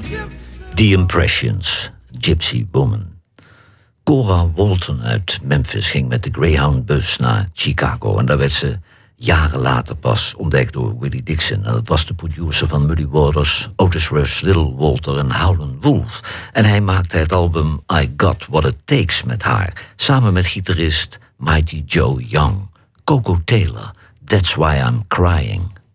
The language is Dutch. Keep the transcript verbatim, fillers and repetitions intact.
The Impressions, Gypsy Woman. Cora Walton uit Memphis ging met de Greyhound-bus naar Chicago. En daar werd ze jaren later pas ontdekt door Willie Dixon. En dat was de producer van Muddy Waters, Otis Rush, Little Walter en Howlin' Wolf. En hij maakte het album I Got What It Takes met haar. Samen met gitarist Mighty Joe Young. Coco Taylor, That's Why I'm Crying.